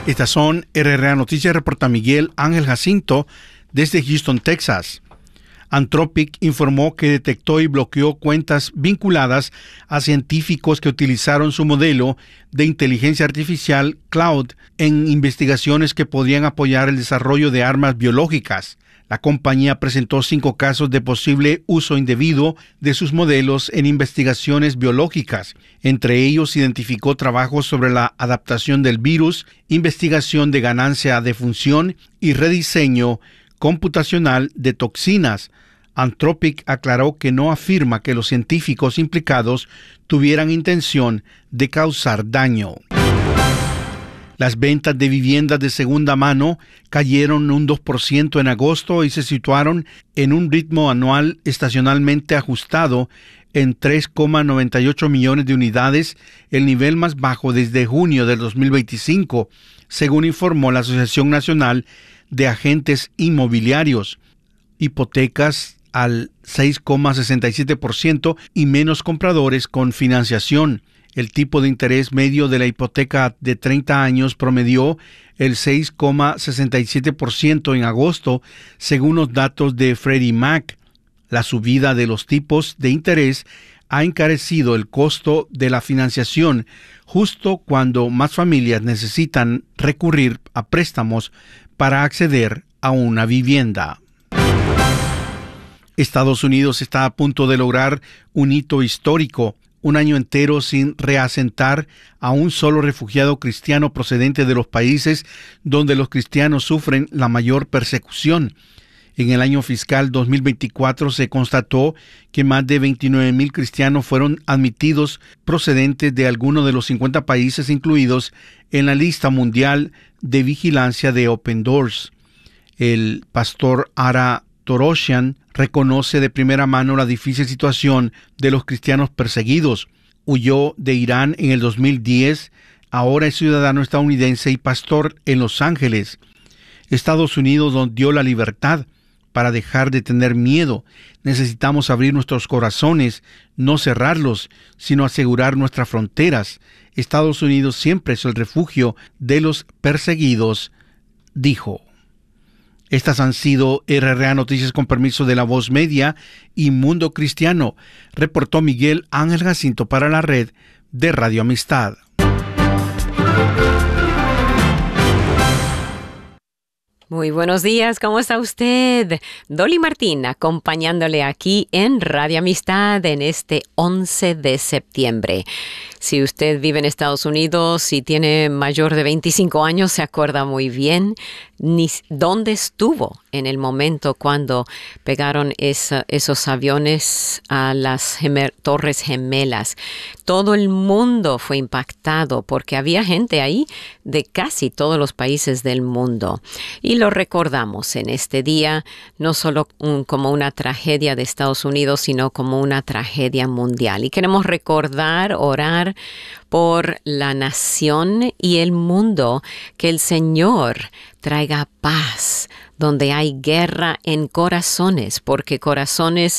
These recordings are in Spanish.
Estas son RRA Noticias, reporta Miguel Ángel Jacinto desde Houston, Texas. Anthropic informó que detectó y bloqueó cuentas vinculadas a científicos que utilizaron su modelo de inteligencia artificial Cloud en investigaciones que podrían apoyar el desarrollo de armas biológicas. La compañía presentó 5 casos de posible uso indebido de sus modelos en investigaciones biológicas. Entre ellos, identificó trabajos sobre la adaptación del virus, investigación de ganancia de función y rediseño computacional de toxinas. Anthropic aclaró que no afirma que los científicos implicados tuvieran intención de causar daño. Las ventas de viviendas de segunda mano cayeron un 2% en agosto y se situaron en un ritmo anual estacionalmente ajustado en 3,98 millones de unidades, el nivel más bajo desde junio del 2025, según informó la Asociación Nacional de Agentes Inmobiliarios. Hipotecas al 6,67% y menos compradores con financiación. El tipo de interés medio de la hipoteca de 30 años promedió el 6,67% en agosto, según los datos de Freddie Mac. La subida de los tipos de interés ha encarecido el costo de la financiación, justo cuando más familias necesitan recurrir a préstamos para acceder a una vivienda. Estados Unidos está a punto de lograr un hito histórico. Un año entero sin reasentar a un solo refugiado cristiano procedente de los países donde los cristianos sufren la mayor persecución. En el año fiscal 2024 se constató que más de 29,000 cristianos fueron admitidos procedentes de alguno de los 50 países incluidos en la lista mundial de vigilancia de Open Doors. El pastor Ara Toroshian reconoce de primera mano la difícil situación de los cristianos perseguidos. Huyó de Irán en el 2010, ahora es ciudadano estadounidense y pastor en Los Ángeles. Estados Unidos nos dio la libertad para dejar de tener miedo. Necesitamos abrir nuestros corazones, no cerrarlos, sino asegurar nuestras fronteras. Estados Unidos siempre es el refugio de los perseguidos, dijo. Estas han sido RRA Noticias con permiso de La Voz Media y Mundo Cristiano, reportó Miguel Ángel Jacinto para la red de Radio Amistad. Muy buenos días, ¿cómo está usted? Dolly Martín acompañándole aquí en Radio Amistad en este 11 de septiembre. Si usted vive en Estados Unidos y tiene mayor de 25 años, se acuerda muy bien dónde estuvo en el momento cuando pegaron esos aviones a las Torres Gemelas. Todo el mundo fue impactado porque había gente ahí de casi todos los países del mundo. Y lo recordamos en este día, no solo como una tragedia de Estados Unidos, sino como una tragedia mundial. Y queremos recordar, orar por la nación y el mundo, que el Señor traiga paz donde hay guerra en corazones, porque corazones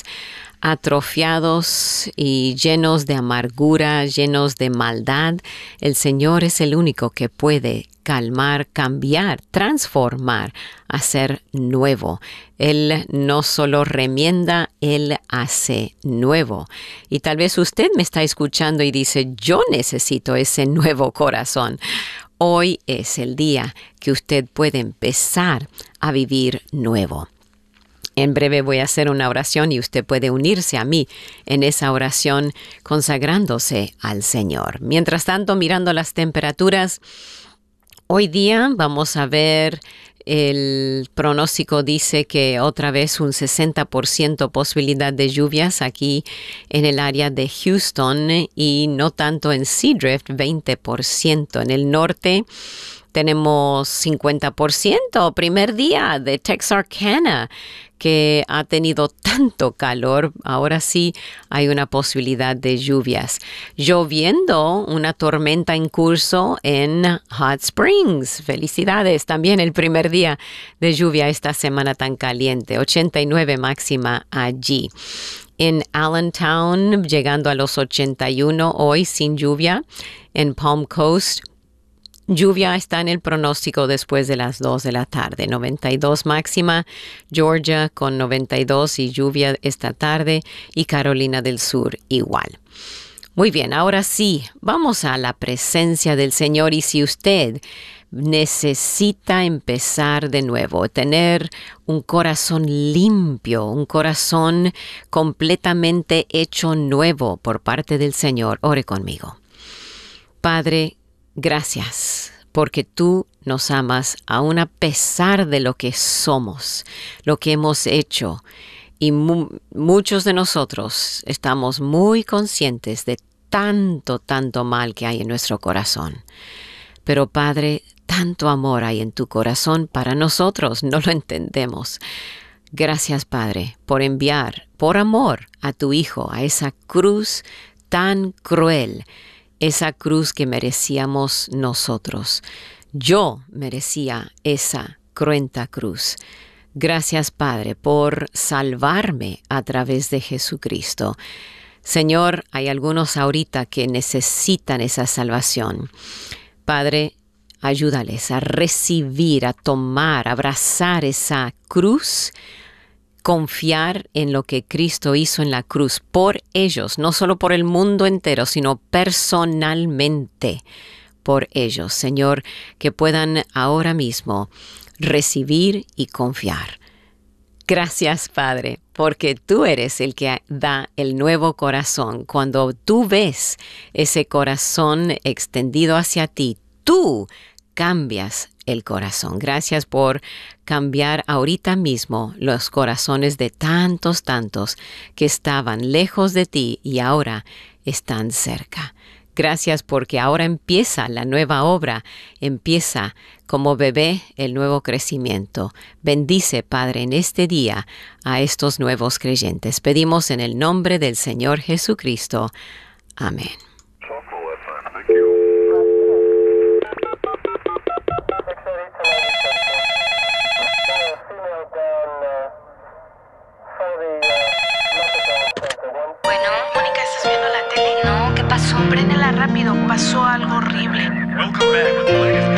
atrofiados y llenos de amargura, llenos de maldad, el Señor es el único que puede calmar, cambiar, transformar, hacer nuevo. Él no solo remienda, Él hace nuevo. Y tal vez usted me está escuchando y dice, yo necesito ese nuevo corazón. Hoy es el día que usted puede empezar a vivir nuevo. En breve voy a hacer una oración y usted puede unirse a mí en esa oración consagrándose al Señor. Mientras tanto, mirando las temperaturas, hoy día vamos a ver, el pronóstico dice que otra vez un 60% posibilidad de lluvias aquí en el área de Houston y no tanto en Seadrift, 20%. En el norte tenemos 50%, primer día de Texarkana, que ha tenido tanto calor. Ahora sí hay una posibilidad de lluvias. Lloviendo, una tormenta en curso en Hot Springs. Felicidades, también el primer día de lluvia esta semana tan caliente. 89 máxima allí. En Allentown, llegando a los 81 hoy sin lluvia. En Palm Coast, Lluvia está en el pronóstico después de las 2 de la tarde. 92 máxima, Georgia con 92 y lluvia esta tarde, y Carolina del Sur igual. Muy bien, ahora sí, vamos a la presencia del Señor. Y si usted necesita empezar de nuevo, tener un corazón limpio, un corazón completamente hecho nuevo por parte del Señor, ore conmigo. Padre, gracias, porque tú nos amas aún a pesar de lo que somos, lo que hemos hecho. Y muchos de nosotros estamos muy conscientes de tanto mal que hay en nuestro corazón. Pero Padre, tanto amor hay en tu corazón para nosotros, no lo entendemos. Gracias, Padre, por enviar, por amor, a tu Hijo, a esa cruz tan cruel, esa cruz que merecíamos nosotros. Yo merecía esa cruenta cruz. Gracias, Padre, por salvarme a través de Jesucristo. Señor, hay algunos ahorita que necesitan esa salvación. Padre, ayúdales a recibir, a tomar, a abrazar esa cruz, confiar en lo que Cristo hizo en la cruz por ellos, no solo por el mundo entero, sino personalmente por ellos. Señor, que puedan ahora mismo recibir y confiar. Gracias, Padre, porque tú eres el que da el nuevo corazón. Cuando tú ves ese corazón extendido hacia ti, tú cambias el corazón. Gracias por cambiar ahorita mismo los corazones de tantos que estaban lejos de ti y ahora están cerca. Gracias porque ahora empieza la nueva obra, empieza como bebé el nuevo crecimiento. Bendice, Padre, en este día a estos nuevos creyentes. Pedimos en el nombre del Señor Jesucristo. Amén. Bueno, Mónica, ¿estás viendo la tele? No, ¿qué pasó? Préndela rápido, pasó algo horrible. Welcome back with the latest